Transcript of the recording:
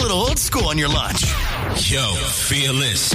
little old school on your lunch. Yo, feel this.